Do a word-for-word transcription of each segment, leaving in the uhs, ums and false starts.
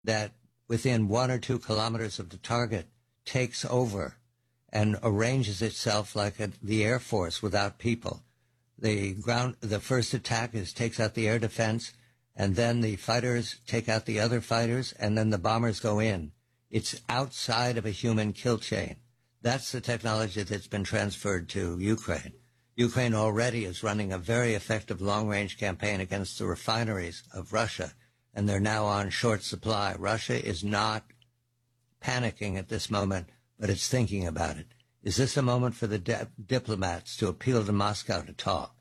that within one or two kilometers of the target takes over and arranges itself like a, the Air Force without people. The ground, the first attack is takes out the air defense, and then the fighters take out the other fighters, and then the bombers go in. It's outside of a human kill chain. That's the technology that's been transferred to Ukraine. Ukraine already is running a very effective long-range campaign against the refineries of Russia, and they're now on short supply. Russia is not panicking at this moment, but it's thinking about it. Is this a moment for the di- diplomats to appeal to Moscow to talk?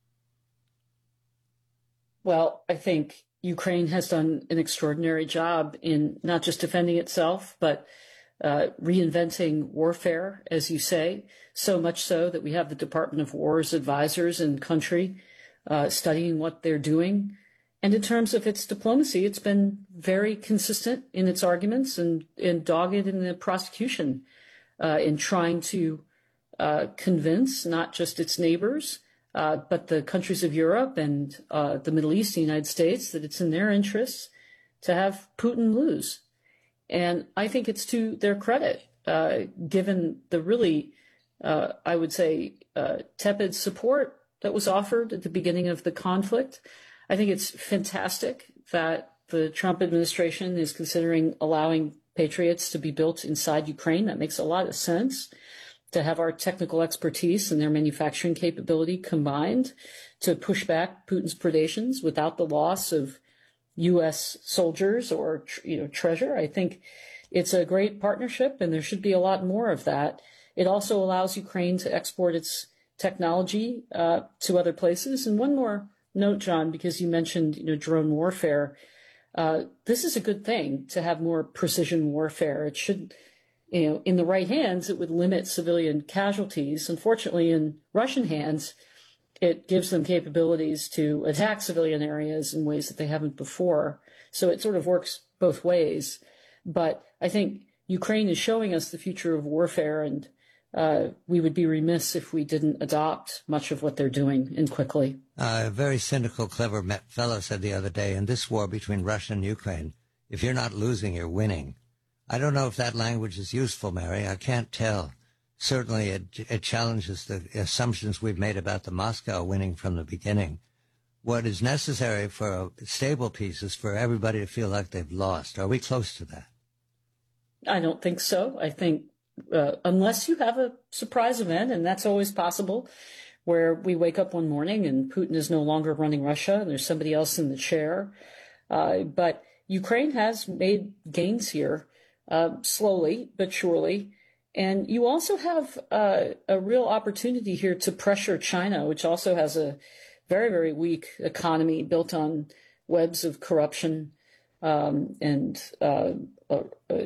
Well, I think Ukraine has done an extraordinary job in not just defending itself, but uh, reinventing warfare, as you say, so much so that we have the Department of War's advisors in country uh, studying what they're doing. And in terms of its diplomacy, it's been very consistent in its arguments and, and dogged in the prosecution uh, in trying to uh, convince not just its neighbors, uh, but the countries of Europe and uh, the Middle East, the United States, that it's in their interests to have Putin lose. And I think it's to their credit, uh, given the really, uh, I would say, uh, tepid support that was offered at the beginning of the conflict. I think it's fantastic that the Trump administration is considering allowing Patriots to be built inside Ukraine. That makes a lot of sense, to have our technical expertise and their manufacturing capability combined to push back Putin's predations without the loss of U S soldiers or, you know, treasure. I think it's a great partnership, and there should be a lot more of that. It also allows Ukraine to export its technology uh, to other places. And one more note, John, because you mentioned, you know, drone warfare. Uh, this is a good thing to have more precision warfare. It should, you know, in the right hands, it would limit civilian casualties. Unfortunately, in Russian hands, it gives them capabilities to attack civilian areas in ways that they haven't before. So it sort of works both ways. But I think Ukraine is showing us the future of warfare, and uh, we would be remiss if we didn't adopt much of what they're doing, and quickly. Uh, a very cynical, clever fellow said the other day, in this war between Russia and Ukraine, if you're not losing, you're winning. I don't know if that language is useful, Mary. I can't tell. Certainly, it, it challenges the assumptions we've made about the Moscow winning from the beginning. What is necessary for a stable peace is for everybody to feel like they've lost. Are we close to that? I don't think so. I think uh, unless you have a surprise event, and that's always possible, where we wake up one morning and Putin is no longer running Russia and there's somebody else in the chair. Uh, but Ukraine has made gains here, uh, slowly but surely. And you also have uh, a real opportunity here to pressure China, which also has a very, very weak economy built on webs of corruption, um, and uh, a,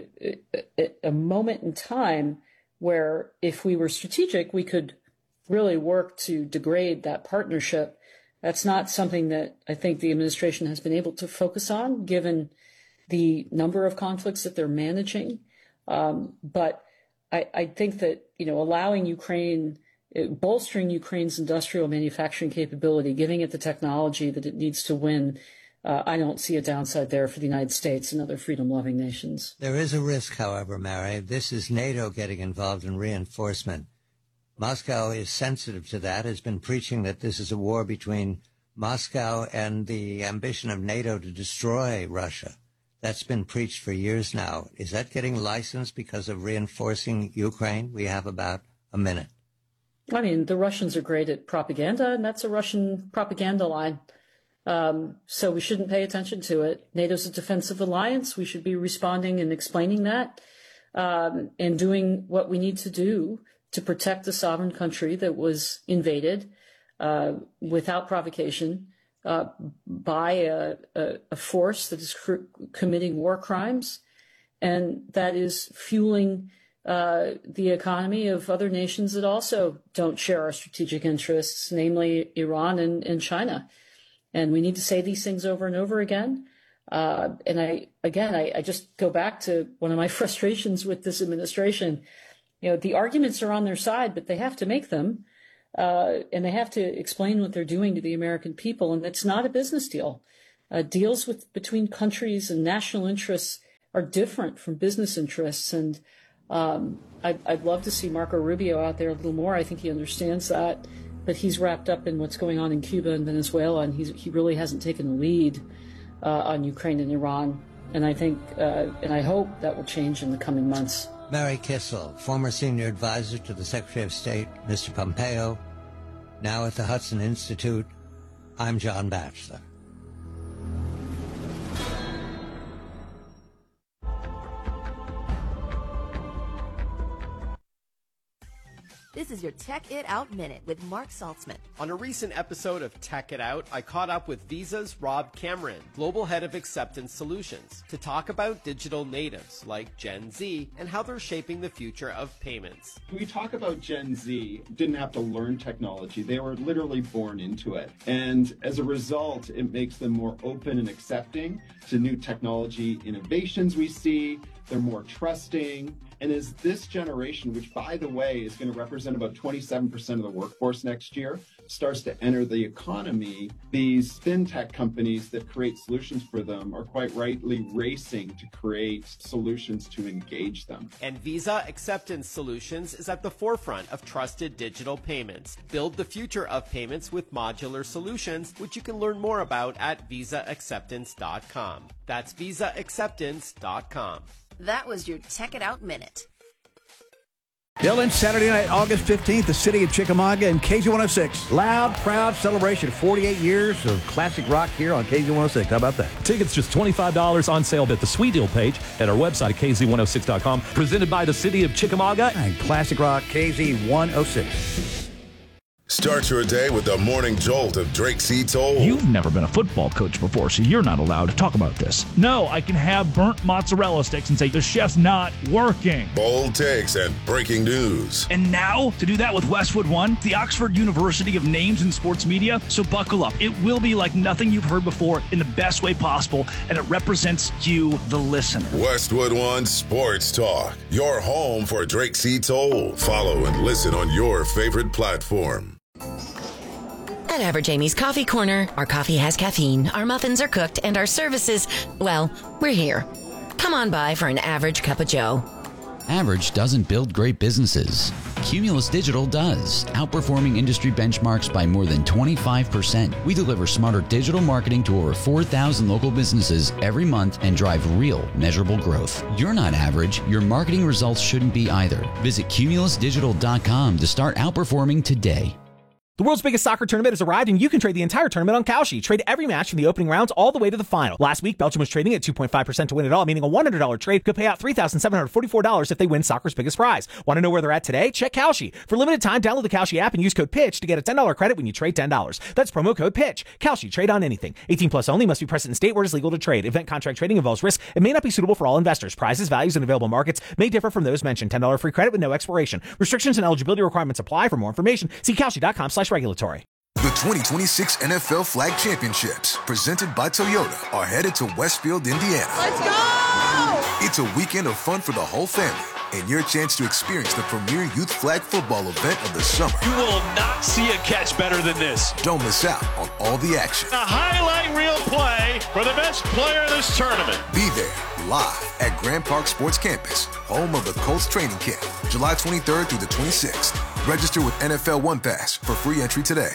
a, a moment in time where if we were strategic, we could really work to degrade that partnership. That's not something that I think the administration has been able to focus on, given the number of conflicts that they're managing. Um, but I, I think that, you know, allowing Ukraine, bolstering Ukraine's industrial manufacturing capability, giving it the technology that it needs to win, uh, I don't see a downside there for the United States and other freedom-loving nations. There is a risk, however, Mary. This is NATO getting involved in reinforcement. Moscow is sensitive to that, has been preaching that this is a war between Moscow and the ambition of NATO to destroy Russia. That's been preached for years now. Is that getting licensed because of reinforcing Ukraine? We have about a minute. I mean, the Russians are great at propaganda, and that's a Russian propaganda line. Um, so we shouldn't pay attention to it. NATO's a defensive alliance. We should be responding and explaining that, um, and doing what we need to do to protect the sovereign country that was invaded uh, without provocation. Uh, by a, a, a force that is cr- committing war crimes, and that is fueling uh, the economy of other nations that also don't share our strategic interests, namely Iran and, and China. And we need to say these things over and over again. Uh, and I, again, I, I just go back to one of my frustrations with this administration. You know, the arguments are on their side, but they have to make them. Uh, and they have to explain what they're doing to the American people. And it's not a business deal. Uh, deals with between countries and national interests are different from business interests. And um, I'd, I'd love to see Marco Rubio out there a little more. I think he understands that, but he's wrapped up in what's going on in Cuba and Venezuela, and he's, he really hasn't taken the lead uh, on Ukraine and Iran. And I think, uh, and I hope that will change in the coming months. Mary Kissel, former senior advisor to the Secretary of State, Mister Pompeo, now at the Hudson Institute. I'm John Batchelor. This is your Tech It Out Minute with Mark Saltzman. On a recent episode of Tech It Out, I caught up with Visa's Rob Cameron, Global Head of Acceptance Solutions, to talk about digital natives like Gen Z and how they're shaping the future of payments. We talk about Gen Z, didn't have to learn technology. They were literally born into it. And as a result, it makes them more open and accepting to new technology innovations we see. They're more trusting. And as this generation, which, by the way, is going to represent about twenty-seven percent of the workforce next year, starts to enter the economy, these fintech companies that create solutions for them are quite rightly racing to create solutions to engage them. And Visa Acceptance Solutions is at the forefront of trusted digital payments. Build the future of payments with modular solutions, which you can learn more about at visa acceptance dot com. That's visa acceptance dot com. That was your Tech It Out Minute. Dylan, Saturday night, August fifteenth, the city of Chickamauga and K Z one oh six. Loud, proud celebration. forty-eight years of classic rock here on K Z one oh six. How about that? Tickets just twenty-five dollars on sale at the Sweet Deal page at our website at k z one oh six dot com. Presented by the city of Chickamauga and classic rock K Z one oh six. Start your day with the morning jolt of Drake C. Toll. You've never been a football coach before, so you're not allowed to talk about this. No, I can have burnt mozzarella sticks and say the chef's not working. Bold takes and breaking news. And now, to do that with Westwood One, the Oxford University of Names in Sports Media. So buckle up. It will be like nothing you've heard before in the best way possible, and it represents you, the listener. Westwood One Sports Talk, your home for Drake C. Toll. Follow and listen on your favorite platform. At Average Amy's Coffee Corner, our coffee has caffeine, our muffins are cooked, and our services, well, we're here. Come on by for an average cup of joe. Average doesn't build great businesses. Cumulus Digital does, outperforming industry benchmarks by more than twenty-five percent. We deliver smarter digital marketing to over four thousand local businesses every month and drive real, measurable growth. You're not average. Your marketing results shouldn't be either. Visit cumulus digital dot com to start outperforming today. The world's biggest soccer tournament has arrived, and you can trade the entire tournament on Kalshi. Trade every match from the opening rounds all the way to the final. Last week, Belgium was trading at two point five percent to win it all, meaning a one hundred dollars trade could pay out three thousand seven hundred forty-four dollars if they win soccer's biggest prize. Want to know where they're at today? Check Kalshi. For a limited time, download the Kalshi app and use code PITCH to get a ten dollars credit when you trade ten dollars. That's promo code PITCH. Kalshi. Trade on anything. eighteen plus only. Must be present in state where it is legal to trade. Event contract trading involves risk and may not be suitable for all investors. Prizes, values, and available markets may differ from those mentioned. ten dollars free credit with no expiration. Restrictions and eligibility requirements apply. For more information, see kalshi dot com slash regulatory. The twenty twenty-six N F L Flag Championships, presented by Toyota, are headed to Westfield, Indiana. Let's go! It's a weekend of fun for the whole family, and your chance to experience the premier youth flag football event of the summer. You will not see a catch better than this. Don't miss out on all the action. A highlight reel play for the best player of this tournament. Be there, live at Grand Park Sports Campus, home of the Colts training camp, July twenty-third through the twenty-sixth. Register with N F L One Pass for free entry today.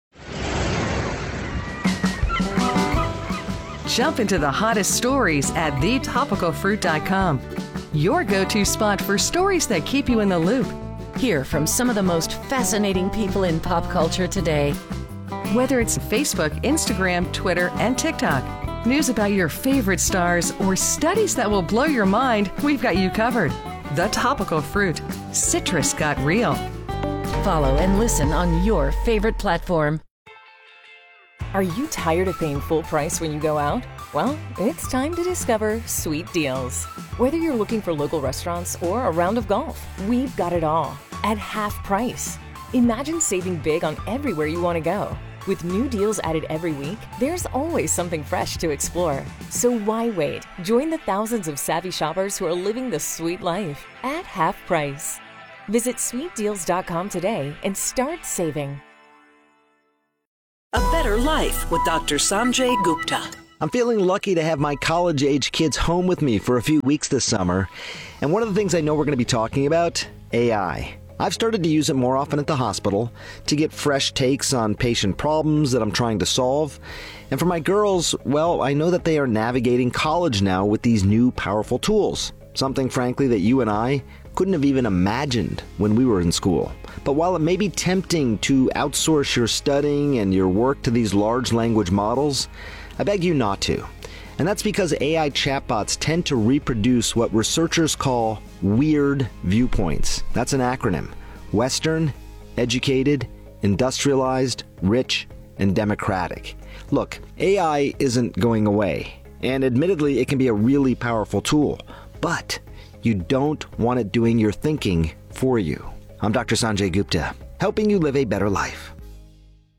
Jump into the hottest stories at the topical fruit dot com. Your go-to spot for stories that keep you in the loop. Hear from some of the most fascinating people in pop culture today. Whether it's Facebook, Instagram, Twitter, and TikTok, news about your favorite stars, or studies that will blow your mind, we've got you covered. The Topical Fruit. Citrus got real. Follow and listen on your favorite platform. Are you tired of paying full price when you go out? Well, it's time to discover Sweet Deals. Whether you're looking for local restaurants or a round of golf, we've got it all at half price. Imagine saving big on everywhere you want to go. With new deals added every week, there's always something fresh to explore. So why wait? Join the thousands of savvy shoppers who are living the sweet life at half price. Visit sweet deals dot com today and start saving. A Better Life with Doctor Sanjay Gupta. I'm feeling lucky to have my college-age kids home with me for a few weeks this summer. And one of the things I know we're going to be talking about, A I. I've started to use it more often at the hospital to get fresh takes on patient problems that I'm trying to solve. And for my girls, well, I know that they are navigating college now with these new powerful tools. Something, frankly, that you and I couldn't have even imagined when we were in school. But while it may be tempting to outsource your studying and your work to these large language models, I beg you not to. And that's because A I chatbots tend to reproduce what researchers call weird viewpoints. That's an acronym. Western, educated, industrialized, rich, and democratic. Look, A I isn't going away. And admittedly, it can be a really powerful tool. But you don't want it doing your thinking for you. I'm Doctor Sanjay Gupta, helping you live a better life.